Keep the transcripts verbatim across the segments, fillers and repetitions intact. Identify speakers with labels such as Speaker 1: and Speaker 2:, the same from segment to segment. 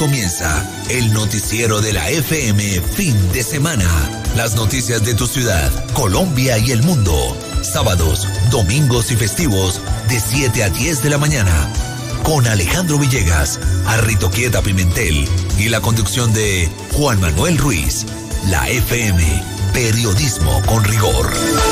Speaker 1: comienza el noticiero de la F M fin de semana. Las noticias de tu ciudad, Colombia y el mundo. Sábados, domingos y festivos de siete a diez de la mañana. Con Alejandro Villegas, Arritoquieta Pimentel y la conducción de Juan Manuel Ruiz. La F M, periodismo con rigor.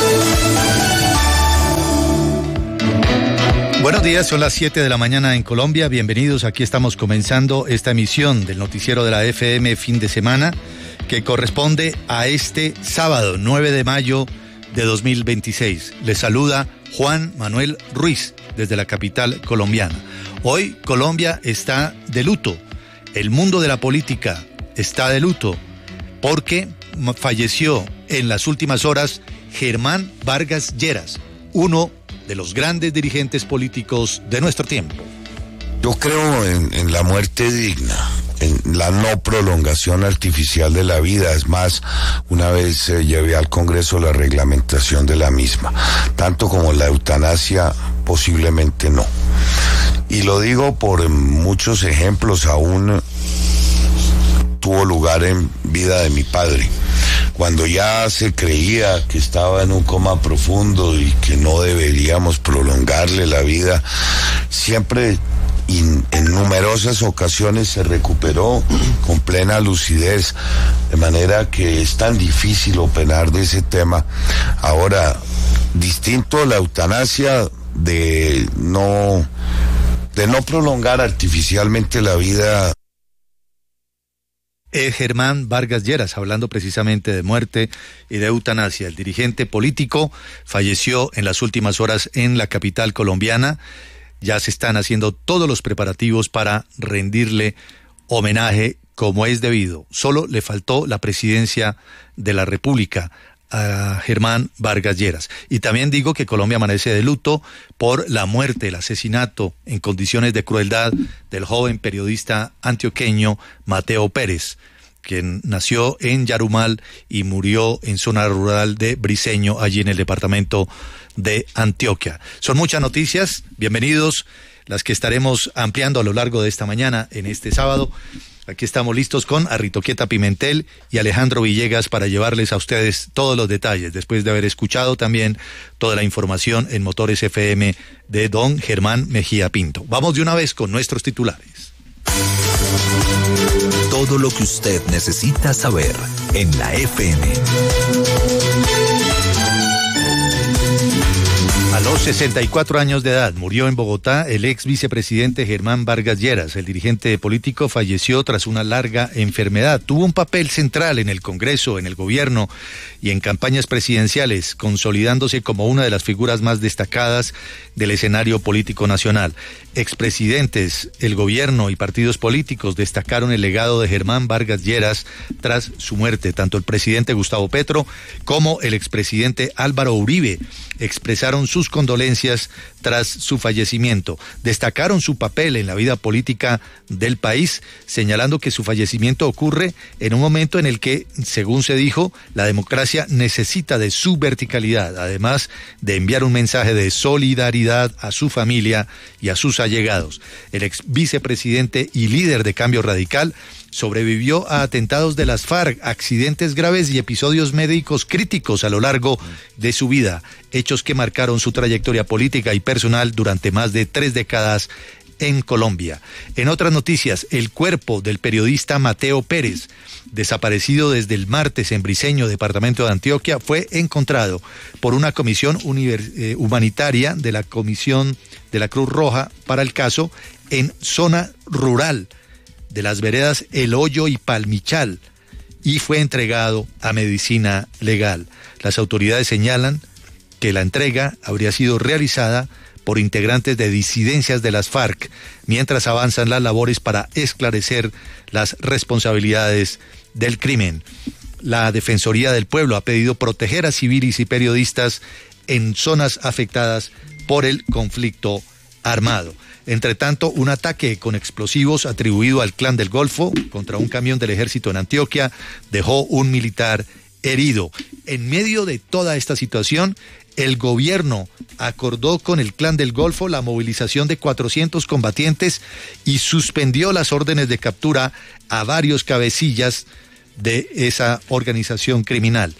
Speaker 2: Buenos días, son las siete de la mañana en Colombia. Bienvenidos, aquí estamos comenzando esta emisión del noticiero de la F M fin de semana, que corresponde a este sábado nueve de mayo de dos mil veintiséis. Les saluda Juan Manuel Ruiz desde la capital colombiana. Hoy Colombia está de luto, el mundo de la política está de luto, porque falleció en las últimas horas Germán Vargas Lleras, uno de los grandes dirigentes políticos de nuestro tiempo.
Speaker 3: Yo creo en, en la muerte digna, en la no prolongación artificial de la vida. Es más, una vez eh, llevé al Congreso la reglamentación de la misma, tanto como la eutanasia posiblemente no. Y lo digo por muchos ejemplos. Aún tuvo lugar en vida de mi padre, cuando ya se creía que estaba en un coma profundo y que no deberíamos prolongarle la vida. Siempre y en numerosas ocasiones se recuperó con plena lucidez, de manera que es tan difícil opinar de ese tema. Ahora, distinto la eutanasia de no, de no prolongar artificialmente la vida.
Speaker 2: Eh, Germán Vargas Lleras, hablando precisamente de muerte y de eutanasia. El dirigente político falleció en las últimas horas en la capital colombiana. Ya se están haciendo todos los preparativos para rendirle homenaje como es debido. Solo le faltó la presidencia de la República a Germán Vargas Lleras. Y también digo que Colombia amanece de luto por la muerte, el asesinato en condiciones de crueldad del joven periodista antioqueño Mateo Pérez, quien nació en Yarumal y murió en zona rural de Briceño, allí en el departamento de Antioquia. Son muchas noticias, bienvenidos, las que estaremos ampliando a lo largo de esta mañana en este sábado. Aquí estamos listos con Arritoquieta Pimentel y Alejandro Villegas para llevarles a ustedes todos los detalles, después de haber escuchado también toda la información en Motores F M de don Germán Mejía Pinto. Vamos de una vez con nuestros titulares.
Speaker 1: Todo lo que usted necesita saber en la F M.
Speaker 2: A los sesenta y cuatro años de edad murió en Bogotá el ex vicepresidente Germán Vargas Lleras. El dirigente político falleció tras una larga enfermedad. Tuvo un papel central en el Congreso, en el gobierno y en campañas presidenciales, consolidándose como una de las figuras más destacadas del escenario político nacional. Expresidentes, el gobierno y partidos políticos destacaron el legado de Germán Vargas Lleras tras su muerte. Tanto el presidente Gustavo Petro como el expresidente Álvaro Uribe expresaron sus condolencias tras su fallecimiento. Destacaron su papel en la vida política del país, señalando que su fallecimiento ocurre en un momento en el que, según se dijo, la democracia necesita de su verticalidad, además de enviar un mensaje de solidaridad a su familia y a sus allegados. El ex vicepresidente y líder de Cambio Radical sobrevivió a atentados de las FARC, accidentes graves y episodios médicos críticos a lo largo de su vida, hechos que marcaron su trayectoria política y personal durante más de tres décadas en Colombia. En otras noticias, el cuerpo del periodista Mateo Pérez, desaparecido desde el martes en Briceño, departamento de Antioquia, fue encontrado por una comisión univers- eh, humanitaria de la Comisión de la Cruz Roja para el caso en zona rural de las veredas El Hoyo y Palmichal, y fue entregado a medicina legal. Las autoridades señalan que la entrega habría sido realizada por integrantes de disidencias de las FARC, mientras avanzan las labores para esclarecer las responsabilidades del crimen. La Defensoría del Pueblo ha pedido proteger a civiles y periodistas en zonas afectadas por el conflicto armado. Entre tanto, un ataque con explosivos atribuido al Clan del Golfo contra un camión del ejército en Antioquia dejó un militar herido. En medio de toda esta situación, el gobierno acordó con el Clan del Golfo la movilización de cuatrocientos combatientes y suspendió las órdenes de captura a varios cabecillas de esa organización criminal.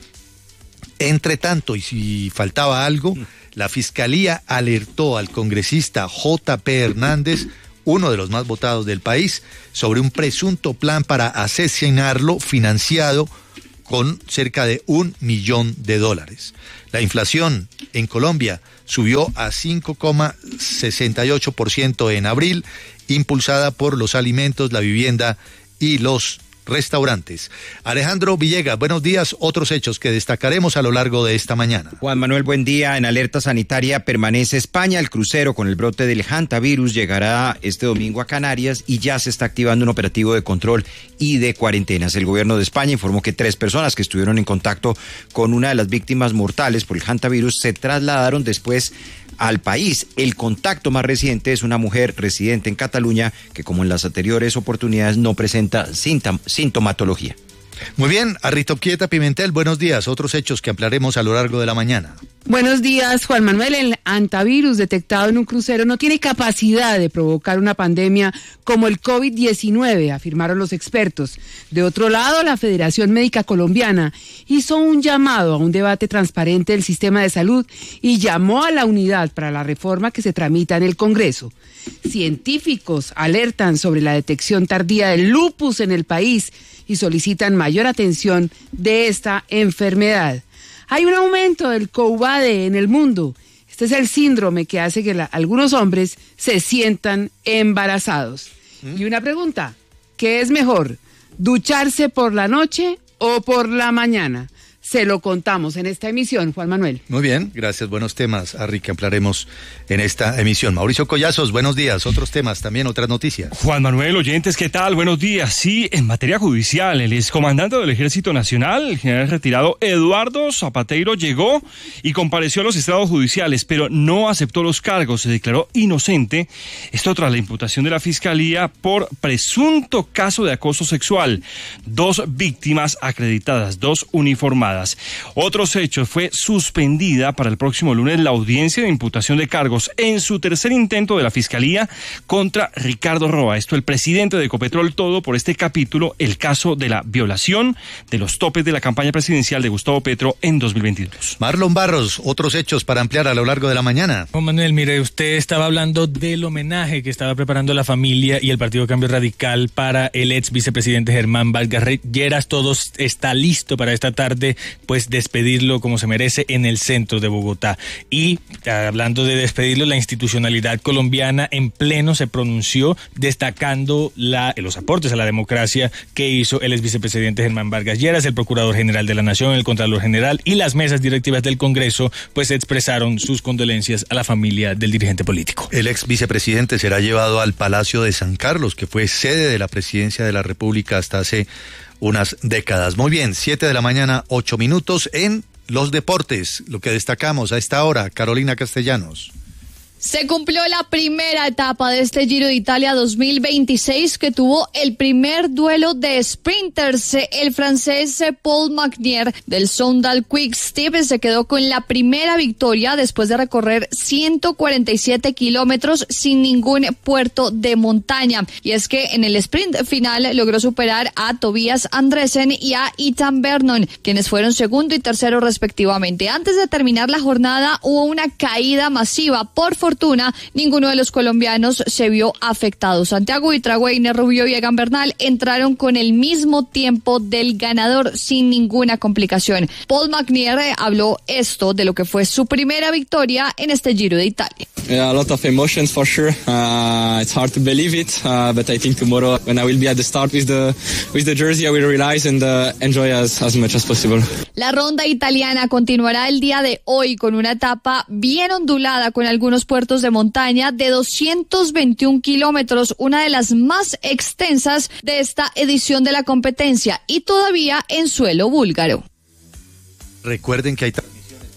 Speaker 2: Entre tanto, y si faltaba algo, la Fiscalía alertó al congresista J P Hernández, uno de los más votados del país, sobre un presunto plan para asesinarlo financiado con cerca de un millón de dólares. La inflación en Colombia subió a cinco coma sesenta y ocho por ciento en abril, impulsada por los alimentos, la vivienda y los restaurantes. Alejandro Villegas, buenos días. Otros hechos que destacaremos a lo largo de esta mañana.
Speaker 4: Juan Manuel, buen día. En alerta sanitaria permanece España. El crucero con el brote del hantavirus llegará este domingo a Canarias y ya se está activando un operativo de control y de cuarentenas. El gobierno de España informó que tres personas que estuvieron en contacto con una de las víctimas mortales por el hantavirus se trasladaron después al país. El contacto más reciente es una mujer residente en Cataluña que, como en las anteriores oportunidades, no presenta sintomatología.
Speaker 2: Muy bien, Arritopquieta Pimentel, buenos días. Otros hechos que ampliaremos a lo largo de la mañana.
Speaker 5: Buenos días, Juan Manuel. El hantavirus detectado en un crucero no tiene capacidad de provocar una pandemia como el COVID diecinueve, afirmaron los expertos. De otro lado, la Federación Médica Colombiana hizo un llamado a un debate transparente del sistema de salud y llamó a la unidad para la reforma que se tramita en el Congreso. Científicos alertan sobre la detección tardía del lupus en el país y solicitan mayor atención de esta enfermedad. Hay un aumento del couvade en el mundo. Este es el síndrome que hace que la, algunos hombres se sientan embarazados. ¿Mm? Y una pregunta, ¿qué es mejor? ¿Ducharse por la noche o por la mañana? Se lo contamos en esta emisión, Juan Manuel.
Speaker 2: Muy bien, gracias. Buenos temas, Harry, que ampliaremos en esta emisión. Mauricio Collazos, buenos días. Otros temas, también otras noticias.
Speaker 6: Juan Manuel, oyentes, ¿qué tal? Buenos días. Sí, en materia judicial, el excomandante del Ejército Nacional, el general retirado Eduardo Zapateiro, llegó y compareció a los estrados judiciales, pero no aceptó los cargos. Se declaró inocente. Esto tras la imputación de la Fiscalía por presunto caso de acoso sexual. Dos víctimas acreditadas, dos uniformadas. Otros hechos, fue suspendida para el próximo lunes la audiencia de imputación de cargos en su tercer intento de la Fiscalía contra Ricardo Roa, esto el presidente de Ecopetrol, todo por este capítulo, el caso de la violación de los topes de la campaña presidencial de Gustavo Petro en dos mil veintidós.
Speaker 2: Marlon Barros, otros hechos para ampliar a lo largo de la mañana.
Speaker 7: Juan Manuel, mire, usted estaba hablando del homenaje que estaba preparando la familia y el Partido Cambio Radical para el ex vicepresidente Germán Vargas Lleras. Todo está listo para esta tarde, pues despedirlo como se merece en el centro de Bogotá. Y hablando de despedirlo, la institucionalidad colombiana en pleno se pronunció destacando la, los aportes a la democracia que hizo el ex vicepresidente Germán Vargas Lleras, el Procurador General de la Nación, el Contralor General y las mesas directivas del Congreso, pues expresaron sus condolencias a la familia del dirigente político.
Speaker 2: El ex vicepresidente será llevado al Palacio de San Carlos, que fue sede de la Presidencia de la República hasta hace unas décadas. Muy bien, siete de la mañana, ocho minutos en los deportes. Lo que destacamos a esta hora, Carolina Castellanos.
Speaker 8: Se cumplió la primera etapa de este Giro de Italia dos mil veintiséis que tuvo el primer duelo de sprinters. El francés Paul Magnier del Soudal Quick Step se quedó con la primera victoria después de recorrer ciento cuarenta y siete kilómetros sin ningún puerto de montaña. Y es que en el sprint final logró superar a Tobias Andresen y a Ethan Vernon, quienes fueron segundo y tercero respectivamente. Antes de terminar la jornada hubo una caída masiva. Por fortuna, ninguno de los colombianos se vio afectado. Santiago Buitrago, Iner Rubio y Egan Bernal entraron con el mismo tiempo del ganador sin ninguna complicación. Paul Magnier habló esto de lo que fue su primera victoria en este Giro de Italia.
Speaker 9: Yeah, a lot of emotions for sure. Uh, it's hard to believe it, uh, but I think tomorrow when I will be at the start with the with the jersey, I will realize and uh, enjoy as as much as possible.
Speaker 8: La ronda italiana continuará el día de hoy con una etapa bien ondulada con algunos puertos de montaña de doscientos veintiún kilómetros, una de las más extensas de esta edición de la competencia y todavía en suelo búlgaro.
Speaker 2: Recuerden que hay transmisión especial también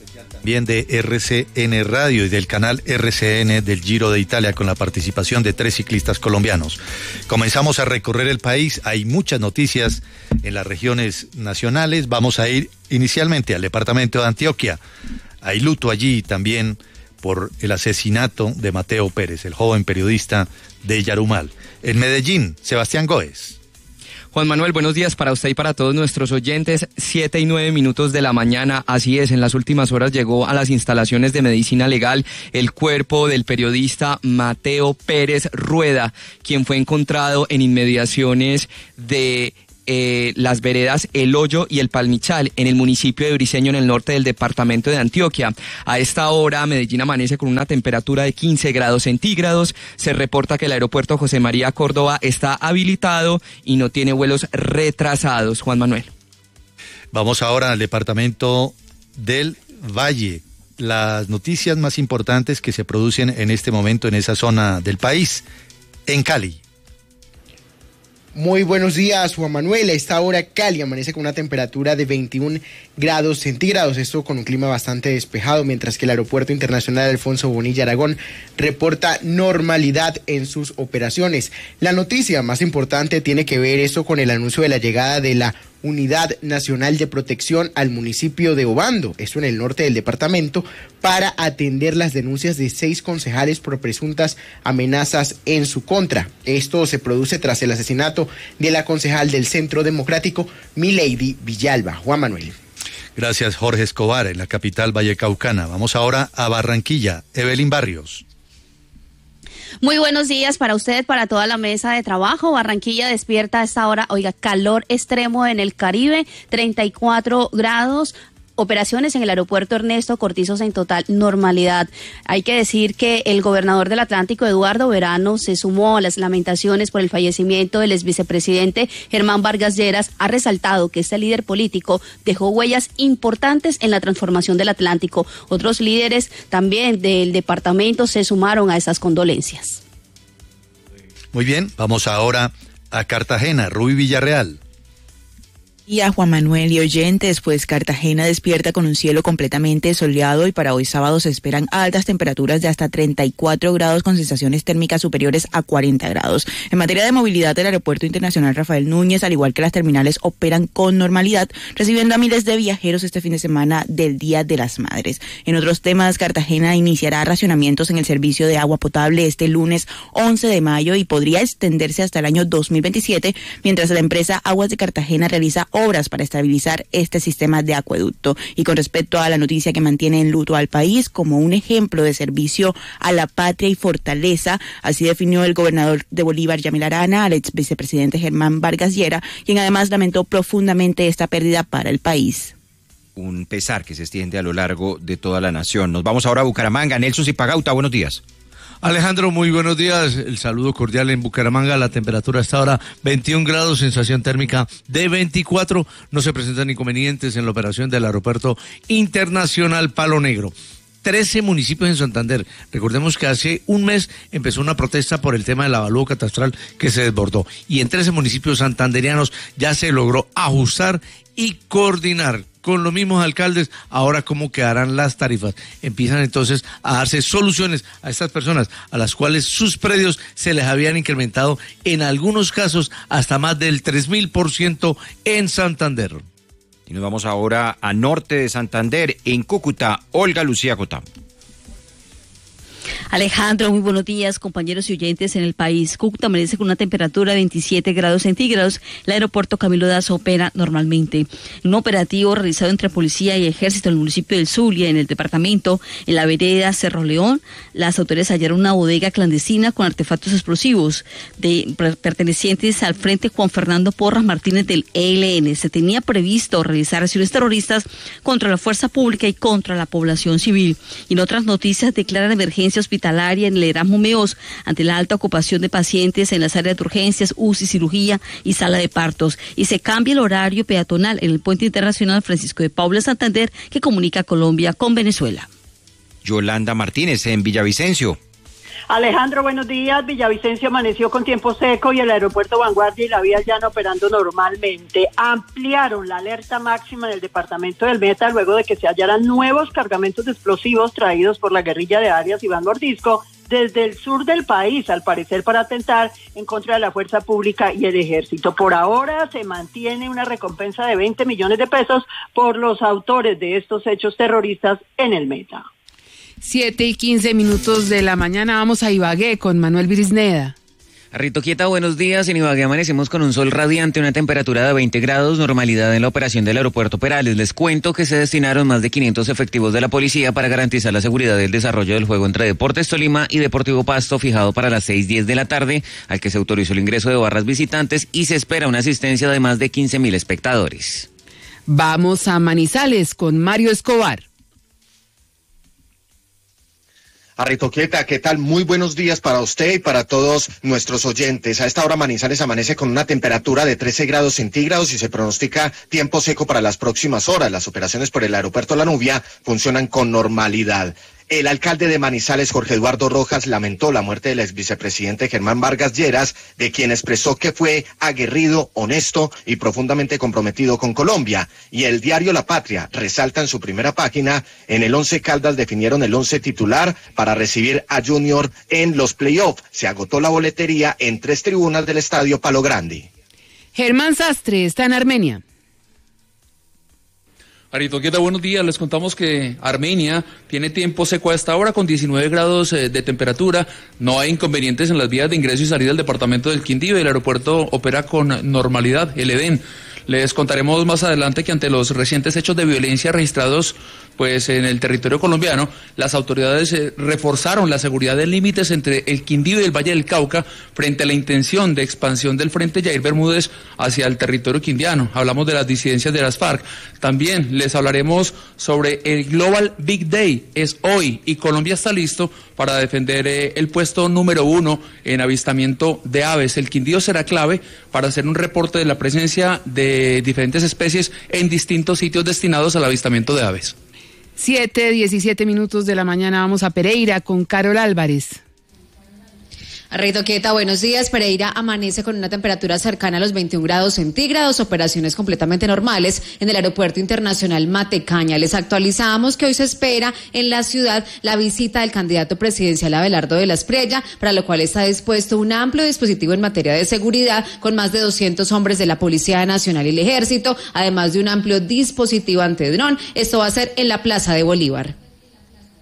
Speaker 2: También de R C N Radio y del canal R C N del Giro de Italia, con la participación de tres ciclistas colombianos. Comenzamos a recorrer el país, hay muchas noticias en las regiones nacionales. Vamos a ir inicialmente al departamento de Antioquia. Hay luto allí también por el asesinato de Mateo Pérez, el joven periodista de Yarumal. En Medellín, Sebastián Góez.
Speaker 10: Juan Manuel, buenos días para usted y para todos nuestros oyentes. Siete y nueve minutos de la mañana, así es, en las últimas horas llegó a las instalaciones de Medicina Legal el cuerpo del periodista Mateo Pérez Rueda, quien fue encontrado en inmediaciones de Eh, las veredas El Hoyo y El Palmichal, en el municipio de Briceño, en el norte del departamento de Antioquia. A esta hora, Medellín amanece con una temperatura de quince grados centígrados. Se reporta que el aeropuerto José María Córdoba está habilitado y no tiene vuelos retrasados. Juan Manuel.
Speaker 2: Vamos ahora al departamento del Valle. Las noticias más importantes que se producen en este momento en esa zona del país. En Cali.
Speaker 11: Muy buenos días, Juan Manuel. A esta hora Cali amanece con una temperatura de veintiún grados centígrados, esto con un clima bastante despejado, mientras que el Aeropuerto Internacional Alfonso Bonilla Aragón reporta normalidad en sus operaciones. La noticia más importante tiene que ver esto con el anuncio de la llegada de la Unidad Nacional de Protección al municipio de Obando, esto en el norte del departamento, para atender las denuncias de seis concejales por presuntas amenazas en su contra. Esto se produce tras el asesinato de la concejal del Centro Democrático, Milady Villalba. Juan Manuel.
Speaker 2: Gracias, Jorge Escobar, en la capital vallecaucana. Vamos ahora a Barranquilla. Evelyn Barrios.
Speaker 12: Muy buenos días para usted, para toda la mesa de trabajo. Barranquilla despierta a esta hora, oiga, calor extremo en el Caribe, treinta y cuatro grados. Operaciones en el aeropuerto Ernesto Cortizos en total normalidad. Hay que decir que el gobernador del Atlántico, Eduardo Verano, se sumó a las lamentaciones por el fallecimiento del exvicepresidente Germán Vargas Lleras. Ha resaltado que este líder político dejó huellas importantes en la transformación del Atlántico. Otros líderes también del departamento se sumaron a esas condolencias.
Speaker 2: Muy bien, vamos ahora a Cartagena. Rubí Villarreal.
Speaker 13: Y a Juan Manuel y oyentes, pues Cartagena despierta con un cielo completamente soleado y para hoy sábado se esperan altas temperaturas de hasta treinta y cuatro grados con sensaciones térmicas superiores a cuarenta grados. En materia de movilidad, el Aeropuerto Internacional Rafael Núñez, al igual que las terminales, operan con normalidad, recibiendo a miles de viajeros este fin de semana del Día de las Madres. En otros temas, Cartagena iniciará racionamientos en el servicio de agua potable este lunes once de mayo y podría extenderse hasta el año dos mil veintisiete, mientras la empresa Aguas de Cartagena realiza obras para estabilizar este sistema de acueducto. Y con respecto a la noticia que mantiene en luto al país, como un ejemplo de servicio a la patria y fortaleza, así definió el gobernador de Bolívar, Yamil Arana, al ex vicepresidente Germán Vargas Lleras, quien además lamentó profundamente esta pérdida para el país.
Speaker 4: Un pesar que se extiende a lo largo de toda la nación. Nos vamos ahora a Bucaramanga. Nelson Zipagauta, buenos días.
Speaker 14: Alejandro, muy buenos días. El saludo cordial en Bucaramanga. La temperatura hasta ahora veintiún grados, sensación térmica de veinticuatro. No se presentan inconvenientes en la operación del Aeropuerto Internacional Palo Negro. trece municipios en Santander. Recordemos que hace un mes empezó una protesta por el tema del avalúo catastral que se desbordó. Y en trece municipios santanderianos ya se logró ajustar y coordinar con los mismos alcaldes ahora cómo quedarán las tarifas. Empiezan entonces a darse soluciones a estas personas a las cuales sus predios se les habían incrementado en algunos casos hasta más del tres mil por ciento en Santander.
Speaker 4: Y nos vamos ahora a norte de Santander, en Cúcuta. Olga Lucía Cotá.
Speaker 12: Alejandro, muy buenos días, compañeros y oyentes en el país. Cúcuta amanece con una temperatura de veintisiete grados centígrados. El aeropuerto Camilo Daza opera normalmente. En un operativo realizado entre policía y ejército en el municipio del Zulia, en el departamento, en la vereda Cerro León, las autoridades hallaron una bodega clandestina con artefactos explosivos de, pertenecientes al Frente Juan Fernando Porras Martínez del E L N. Se tenía previsto realizar acciones terroristas contra la fuerza pública y contra la población civil. Y en otras noticias, declaran emergencia hospitalaria en el Erasmo Meos ante la alta ocupación de pacientes en las áreas de urgencias, U C I, cirugía y sala de partos. Y se cambia el horario peatonal en el puente internacional Francisco de Paula Santander, que comunica Colombia con Venezuela.
Speaker 4: Yolanda Martínez en Villavicencio.
Speaker 15: Alejandro, buenos días. Villavicencio amaneció con tiempo seco y el aeropuerto Vanguardia y la vía Llana operando normalmente. Ampliaron la alerta máxima en el departamento del Meta luego de que se hallaran nuevos cargamentos de explosivos traídos por la guerrilla de Arias Iván Mordisco desde el sur del país, al parecer para atentar en contra de la fuerza pública y el ejército. Por ahora se mantiene una recompensa de veinte millones de pesos por los autores de estos hechos terroristas en el Meta.
Speaker 5: Siete y quince minutos de la mañana, vamos a Ibagué con Manuel Virisneda.
Speaker 16: Rito Quieta, buenos días. En Ibagué amanecemos con un sol radiante, una temperatura de veinte grados, normalidad en la operación del aeropuerto Perales. Les cuento que se destinaron más de quinientos efectivos de la policía para garantizar la seguridad del desarrollo del juego entre Deportes Tolima y Deportivo Pasto, fijado para las seis diez de la tarde, al que se autorizó el ingreso de barras visitantes y se espera una asistencia de más de quince mil espectadores.
Speaker 5: Vamos a Manizales con Mario Escobar.
Speaker 17: Arritoquieta, ¿qué tal? Muy buenos días para usted y para todos nuestros oyentes. A esta hora Manizales amanece con una temperatura de trece grados centígrados y se pronostica tiempo seco para las próximas horas. Las operaciones por el aeropuerto La Nubia funcionan con normalidad. El alcalde de Manizales, Jorge Eduardo Rojas, lamentó la muerte del ex vicepresidente Germán Vargas Lleras, de quien expresó que fue aguerrido, honesto y profundamente comprometido con Colombia. Y el diario La Patria resalta en su primera página, en el Once Caldas definieron el once titular para recibir a Junior en los playoffs. Se agotó la boletería en tres tribunas del estadio Palo Grande.
Speaker 5: Germán Sastre está en Armenia.
Speaker 18: Arritoquieta, buenos días. Les contamos que Armenia tiene tiempo seco a esta hora con diecinueve grados eh, de temperatura. No hay inconvenientes en las vías de ingreso y salida del departamento del Quindío y el aeropuerto opera con normalidad. El Edén. Les contaremos más adelante que ante los recientes hechos de violencia registrados pues en el territorio colombiano, las autoridades eh, reforzaron la seguridad de límites entre el Quindío y el Valle del Cauca frente a la intención de expansión del Frente Jair Bermúdez hacia el territorio quindiano. Hablamos de las disidencias de las FARC. También les hablaremos sobre el Global Big Day. Es hoy y Colombia está listo para defender eh, el puesto número uno en avistamiento de aves. El Quindío será clave para hacer un reporte de la presencia de diferentes especies en distintos sitios destinados al avistamiento de aves.
Speaker 5: Siete, diecisiete minutos de la mañana, vamos a Pereira con Carol Álvarez.
Speaker 19: Arritoquieta, buenos días. Pereira amanece con una temperatura cercana a los veintiún grados centígrados, operaciones completamente normales en el Aeropuerto Internacional Matecaña. Les actualizamos que hoy se espera en la ciudad la visita del candidato presidencial Abelardo de la Espriella, para lo cual está dispuesto un amplio dispositivo en materia de seguridad con más de doscientos hombres de la Policía Nacional y el Ejército, además de un amplio dispositivo antidrón. Esto va a ser en la Plaza de Bolívar.